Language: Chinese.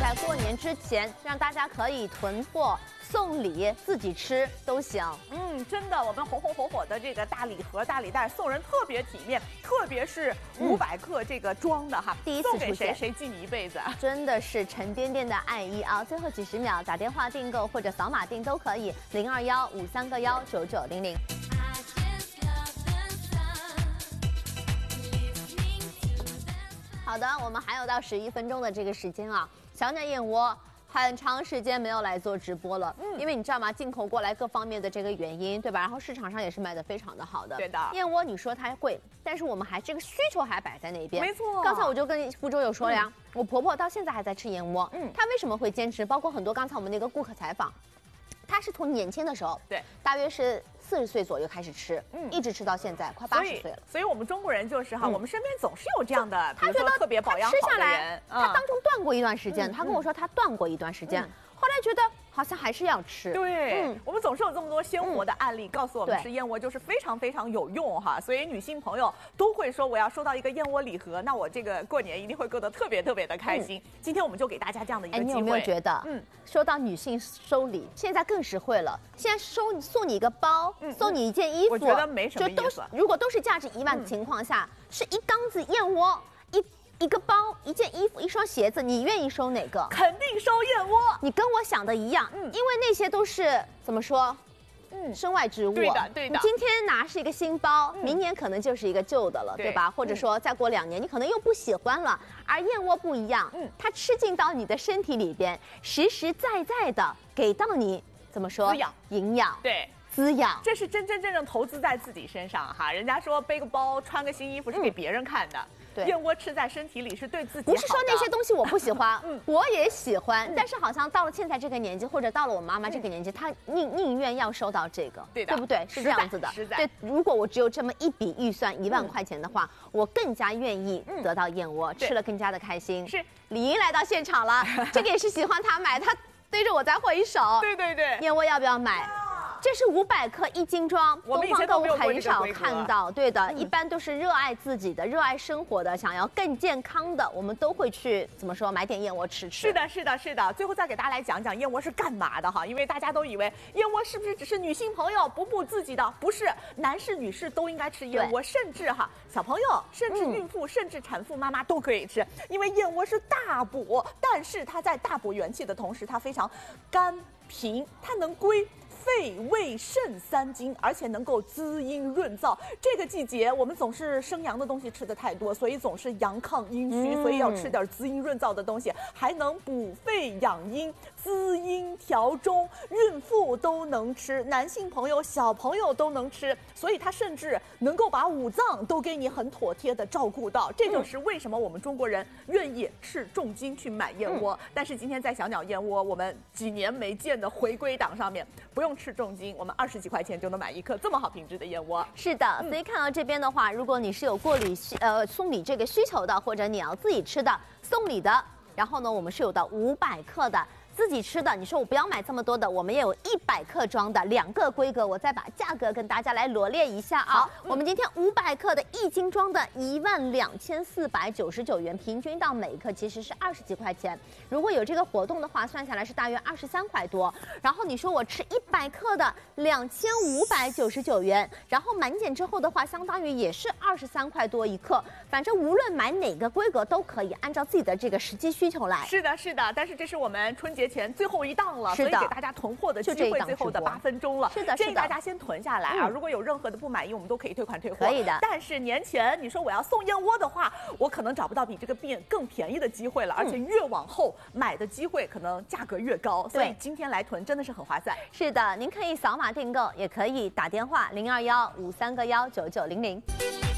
在过年之前，让大家可以囤货、送礼、自己吃都行。 真的，我们红红火火的这个大礼盒、大礼袋送人特别体面，特别是500克这个装的哈， 第一次送给谁出现， 谁记你一辈子。 真的是沉甸甸的爱意啊！最后几十秒打电话订购或者扫码订都可以，021-531-9900。好的，我们还有到11分钟的这个时间啊，小鸟燕窝。很长时间没有来做直播了，因为你知道吗？进口过来各方面的这个原因，对吧？然后市场上也是卖的非常的好的。 对的， 燕窝你说它贵，但是我们还这个需求还摆在那边。 没错。 刚才我就跟福州有说了呀，我婆婆到现在还在吃燕窝，她为什么会坚持？包括很多刚才我们那个顾客采访，她是从年轻的时候， 对， 大约是40岁左右开始吃，一直吃到现在快80岁了。 所以我们中国人就是哈，我们身边总是有这样的， 他觉得特别保养好的人， 他当中断过一段时间，他跟我说他断过一段时间，后来觉得好像还是要吃。 对，我们总是有这么多鲜活的案例告诉我们吃燕窝就是非常非常有用哈，所以女性朋友都会说我要收到一个燕窝礼盒，那我这个过年一定会过得特别特别的开心。今天我们就给大家这样的一个机会。 你有没有觉得，说到女性收礼，现在更实惠了。现在送你一个包，送你一件衣服， 我觉得没什么意思。 如果都是价值1万的情况下，是一缸子燕窝，一个包、一件衣服、一双鞋子，你愿意收哪个？ 肯定收燕窝。 你跟我想的一样，因为那些都是怎么说？身外之物。 对的，对的。 你今天拿是一个新包，明年可能就是一个旧的了，对吧？或者说再过2年，你可能又不喜欢了。而燕窝不一样，它吃进到你的身体里边，实实在在的给到你怎么说？ 滋养、 营养。 对。 滋养， 这是真正投资在自己身上哈。人家说背个包、穿个新衣服是给别人看的， 对， 燕窝吃在身体里是对自己好的。 不是说那些东西我不喜欢，我也喜欢，但是好像到了现在这个年纪，或者到了我妈妈这个年纪，她宁愿要收到这个， 对不对？是这样子的。对，如果我只有这么一笔预算1万块钱的话，我更加愿意得到燕窝，吃了更加的开心。 是， 李英来到现场了，这个也是喜欢她买，她对着我在挥手。 对， 燕窝要不要买？这是500克1斤装，东方购物很少看到。对的，一般都是热爱自己的、热爱生活的、想要更健康的，我们都会去怎么说买点燕窝吃。 是的。最后再给大家来讲讲燕窝是干嘛的哈，因为大家都以为燕窝是不是只是女性朋友补自己的？不是，男士女士都应该吃燕窝，甚至哈小朋友、甚至孕妇、甚至产妇妈妈都可以吃，因为燕窝是大补，但是它在大补元气的同时，它非常甘平，它能归肺、胃、肾3经，而且能够滋阴润燥。这个季节我们总是生阳的东西吃的太多，所以总是阳亢阴虚，所以要吃点滋阴润燥的东西，还能补肺养阴、滋阴调中，孕妇都能吃，男性朋友、小朋友都能吃，所以它甚至能够把5脏都给你很妥帖的照顾到。这就是为什么我们中国人愿意斥重金去买燕窝。但是今天在小鸟燕窝，我们几年没见的回归档上面，不用斥重金，我们20几块钱就能买1克这么好品质的燕窝。 是的，所以看到这边的话，如果你是有送礼这个需求的，或者你要自己吃的送礼的，然后呢，我们是有到500克的。自己吃的，你说我不要买这么多的，我们也有100克装的2个规格，我再把价格跟大家来罗列一下啊。我们今天500克的1斤装的12499元，平均到每克其实是20几块钱。如果有这个活动的话，算下来是大约23块多。然后你说我吃100克的2599元，然后满减之后的话，相当于也是23块多1克。反正无论买哪个规格都可以，按照自己的这个实际需求来。 是的，但是这是我们春节前最后一档了，所以给大家囤货的机会最后的8分钟了。 是的， 建议大家先囤下来啊！如果有任何的不满意，我们都可以退款退货。 可以的。 但是年前你说我要送燕窝的话，我可能找不到比这个更便宜的机会了，而且越往后买的机会可能价格越高，所以今天来囤真的是很划算。 是的，您可以扫码订购，也可以打电话021-531-9900。